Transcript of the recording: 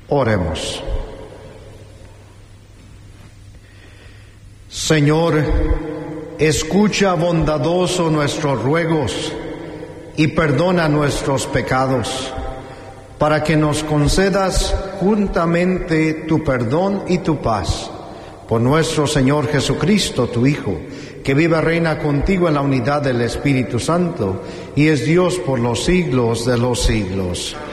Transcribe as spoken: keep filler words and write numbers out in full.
Oremos. Señor, escucha bondadoso nuestros ruegos y perdona nuestros pecados, para que nos concedas juntamente tu perdón y tu paz. Por nuestro Señor Jesucristo, tu Hijo, que vive y reina contigo en la unidad del Espíritu Santo, y es Dios por los siglos de los siglos.